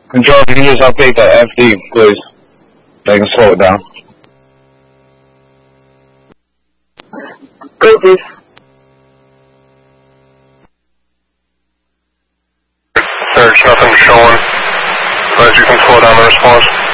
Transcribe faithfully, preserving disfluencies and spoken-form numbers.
Control, can you just update the F D, please? They can slow it down. Go, please. There's nothing showing. As you can slow down the response.